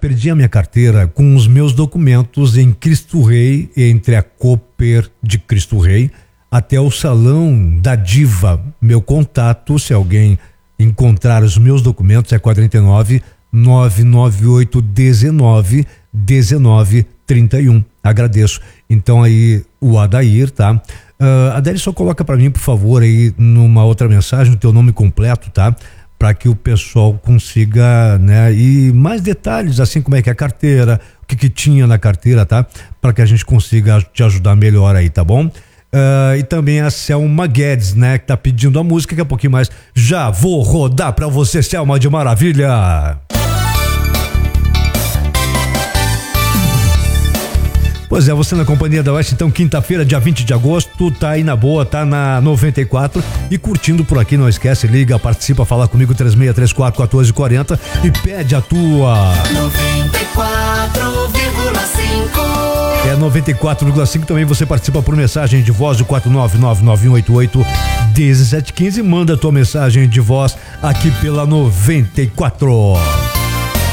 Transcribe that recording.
perdi a minha carteira com os meus documentos em Cristo Rei, entre a Cooper de Cristo Rei até o Salão da Diva. Meu contato, se alguém encontrar os meus documentos, é 49 998 19 19 31. Agradeço. Então aí o Adair, tá? Adair, só coloca para mim, por favor, aí numa outra mensagem o teu nome completo, tá? Para que o pessoal consiga, né? E mais detalhes, assim, como é que é a carteira, o que tinha na carteira, tá? Para que a gente consiga te ajudar melhor aí, tá bom? E também a Selma Guedes, né? Que tá pedindo a música, que a pouquinho mais já vou rodar para você, Selma de Maravilha. Pois é, você na Companhia da Oeste, então, quinta-feira, dia 20 de agosto, tá aí na boa, tá na 94 e curtindo por aqui, não esquece, liga, participa, fala comigo, 3634-1440 e pede a tua 94,5. É 94,5, também você participa por mensagem de voz do 4999188-1715, manda a tua mensagem de voz aqui pela 94.